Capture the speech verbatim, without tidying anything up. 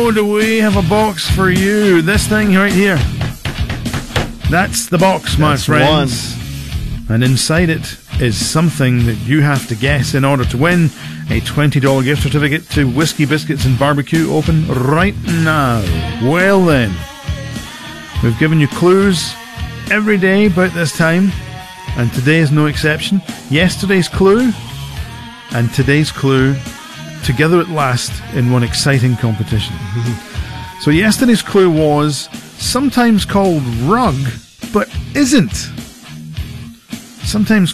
oh, do we have a box for you? This thing right here. That's the box, my That's friends. One. And inside it is something that you have to guess in order to win a twenty dollars gift certificate to Whiskey Biscuits and Barbecue, open right now. Well then, we've given you clues every day about this time, and today is no exception. Yesterday's clue and today's clue together at last in one exciting competition. So yesterday's clue was sometimes called rug, but isn't. Sometimes